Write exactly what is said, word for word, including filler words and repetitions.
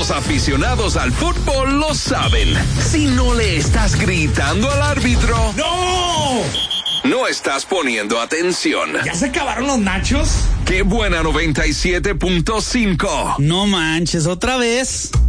los aficionados al fútbol lo saben. Si no le estás gritando al árbitro, ¡no! No estás poniendo atención. ¿Ya se acabaron los nachos? ¡Qué buena noventa y siete punto cinco! No manches, ¿otra vez?